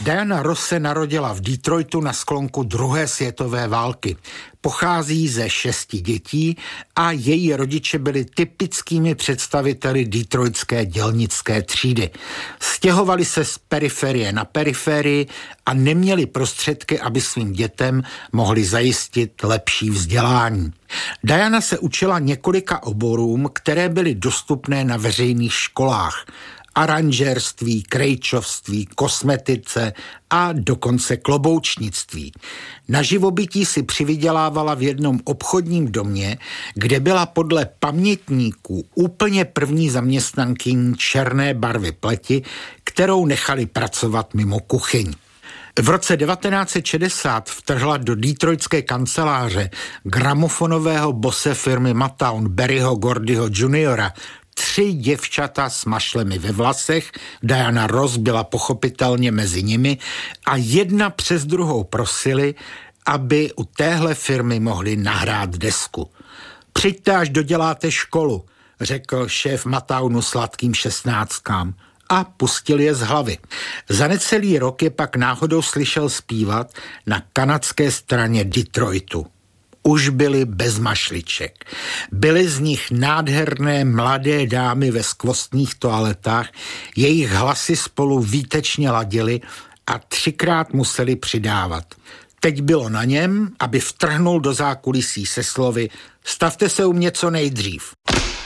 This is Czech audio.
Diana Ross se narodila v Detroitu na sklonku druhé světové války. Pochází ze 6 dětí a její rodiče byli typickými představiteli detroitské dělnické třídy. Stěhovali se z periferie na periferii a neměli prostředky, aby svým dětem mohli zajistit lepší vzdělání. Diana se učila několika oborům, které byly dostupné na veřejných školách. Aranžérství, krejčovství, kosmetice a dokonce kloboučnictví. Na živobytí si přivydělávala v jednom obchodním domě, kde byla podle pamětníků úplně první zaměstnankyní černé barvy pleti, kterou nechali pracovat mimo kuchyň. V roce 1960 vtrhla do detroitské kanceláře gramofonového bose firmy Motown Berryho Gordyho Jr. 3 děvčata s mašlemi ve vlasech, Diana Ross byla pochopitelně mezi nimi a jedna přes druhou prosili, aby u téhle firmy mohli nahrát desku. Přijďte, až doděláte školu, řekl šéf Motownu sladkým 16kám a pustil je z hlavy. Za necelý rok je pak náhodou slyšel zpívat na kanadské straně Detroitu. Už byly bez mašliček. Byly z nich nádherné mladé dámy ve skvostných toaletách, jejich hlasy spolu výtečně ladily a 3krát museli přidávat. Teď bylo na něm, aby vtrhnul do zákulisí se slovy: stavte se u mě co nejdřív.